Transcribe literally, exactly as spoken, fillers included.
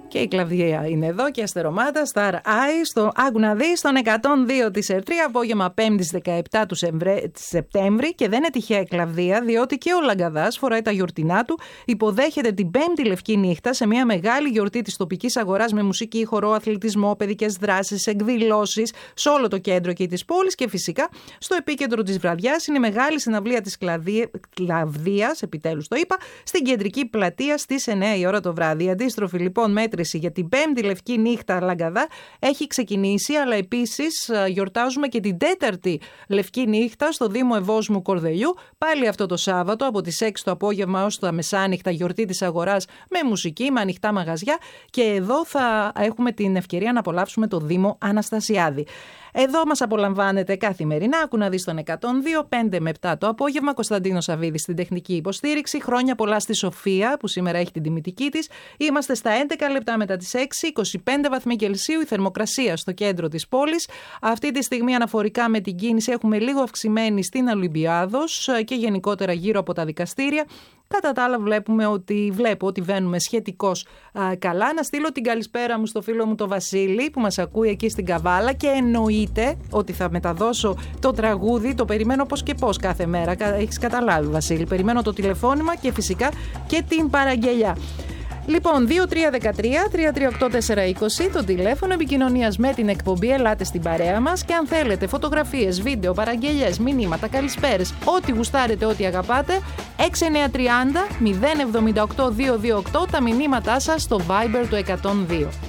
Και η Κλαβδία είναι εδώ και αστερομάτα, Star Eye, στο Άκου να δεις, στον εκατόν δύο της ΕΡΤΡΙ, απόγευμα πέμπτης δεκαεπτά του Σεπτέμβρη. Και δεν είναι τυχαία η Κλαβδία, διότι και ο Λαγκαδάς φοράει τα γιορτινά του, υποδέχεται την πέμπτη λευκή νύχτα σε μια μεγάλη γιορτή της τοπικής αγοράς με μουσική, χορό, αθλητισμό, παιδικές δράσεις, εκδηλώσεις σε όλο το κέντρο και της πόλης. Και φυσικά στο επίκεντρο της βραδιάς είναι η μεγάλη συναυλία της Κλαβδίας, επιτέλους το είπα, στην κεντρική πλατεία στις εννιά η ώρα το βράδυ. Η αντίστροφη λοιπόν μέτρηση για την πέμπτη λευκή νύχτα Λαγκαδά έχει ξεκινήσει, αλλά επίσης γιορτάζουμε και την τέταρτη λευκή νύχτα στο Δήμο Ευόσμου Κορδελιού, πάλι αυτό το Σάββατο από τις έξι το απόγευμα ως τα μεσάνυχτα, γιορτή της αγοράς με μουσική, με ανοιχτά μαγαζιά, και εδώ θα έχουμε την ευκαιρία να απολαύσουμε το Δήμο Αναστασιάδη. Εδώ μας απολαμβάνετε καθημερινά, άκου να δεις τον εκατόν δύο, πέντε με επτά το απόγευμα. Κωνσταντίνος Σαββίδης στην τεχνική υποστήριξη. Χρόνια πολλά στη Σοφία που σήμερα έχει την τιμητική της. Είμαστε στα έντεκα λεπτά μετά τις έξι, είκοσι πέντε βαθμοί Κελσίου η θερμοκρασία στο κέντρο της πόλης. Αυτή τη στιγμή αναφορικά με την κίνηση έχουμε λίγο αυξημένη στην Ολυμπιάδος και γενικότερα γύρω από τα δικαστήρια. Κατά τα άλλα βλέπουμε ότι, βλέπω ότι βαίνουμε σχετικώς α, καλά. Να στείλω την καλησπέρα μου στο φίλο μου το Βασίλη που μας ακούει εκεί στην Καβάλα, και εννοείται ότι θα μεταδώσω το τραγούδι, το περιμένω πώς και πώς κάθε μέρα. Έχεις καταλάβει, Βασίλη, περιμένω το τηλεφώνημα και φυσικά και την παραγγελιά. Λοιπόν, δύο τρία ένα τρία, τρία τρία οκτώ τέσσερα είκοσι το τηλέφωνο επικοινωνίας με την εκπομπή. Ελάτε στην παρέα μας και αν θέλετε φωτογραφίες, βίντεο, παραγγελιές, μηνύματα, καλησπέρες, ό,τι γουστάρετε, ό,τι αγαπάτε, έξι εννιά τρία μηδέν μηδέν εβδομήντα οκτώ διακόσια είκοσι οκτώ τα μηνύματά σας στο Viber του εκατόν δύο.